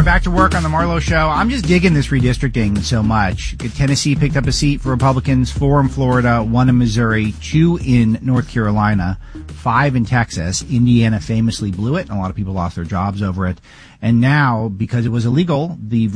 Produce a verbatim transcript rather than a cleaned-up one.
back to work on the Marlowe Show. I'm just digging this redistricting so much. Tennessee picked up a seat for Republicans, four in Florida, one in Missouri, two in North Carolina, five in Texas. Indiana famously blew it, and a lot of people lost their jobs over it. And now, because it was illegal, the